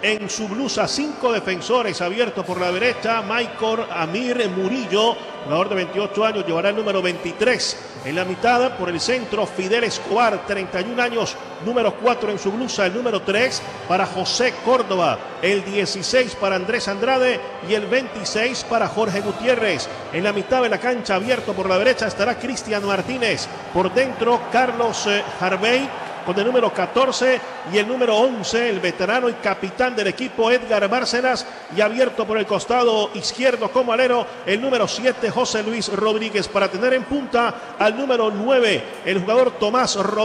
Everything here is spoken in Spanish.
en su blusa. 5 defensores abiertos por la derecha. Michael Amir Murillo, jugador de 28 años, llevará el número 23. En la mitad, por el centro, Fidel Escobar, 31 años, número 4 en su blusa. El número 3 para José Córdoba. El 16 para Andrés Andrade y el 26 para Jorge Gutiérrez. En la mitad de la cancha, abierto por la derecha, estará Cristian Martínez. Por dentro, Carlos Harvey con el número 14 y el número 11, el veterano y capitán del equipo Edgar Bárcenas, y abierto por el costado izquierdo como alero, el número 7, José Luis Rodríguez, para tener en punta al número 9, el jugador Tomás Rodríguez.